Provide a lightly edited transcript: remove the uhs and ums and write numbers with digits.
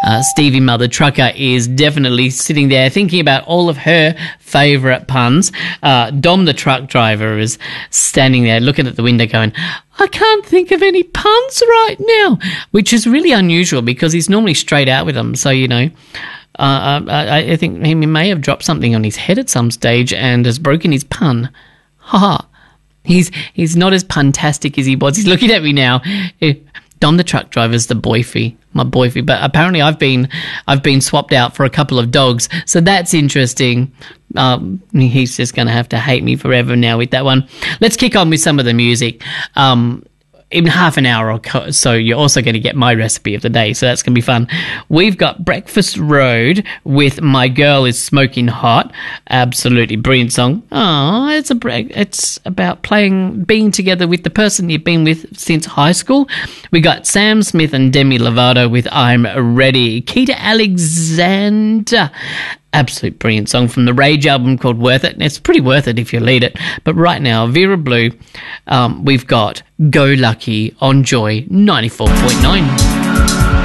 Stevie Mother Trucker is definitely sitting there thinking about all of her favourite puns. Dom the truck driver is standing there looking at the window going, I can't think of any puns right now, which is really unusual because he's normally straight out with them. So, you know, I think he may have dropped something on his head at some stage and has broken his pun. Ha ha. He's not as puntastic as he was. He's looking at me now. Dom the truck driver's the boyfie, my boyfie. But apparently I've been swapped out for a couple of dogs, so that's interesting. He's just going to have to hate me forever now with that one. Let's kick on with some of the music. In half an hour or so, you're also going to get my recipe of the day, so that's going to be fun. We've got Breakfast Road with My Girl Is Smoking Hot. Absolutely brilliant song. Oh, it's about being together with the person you've been with since high school. We got Sam Smith and Demi Lovato with I'm Ready. Keita Alexander. Absolute brilliant song from the Rage album called Worth It. And it's pretty worth it if you lead it. But right now, Vera Blue, we've got Go Lucky on Joy 94.9.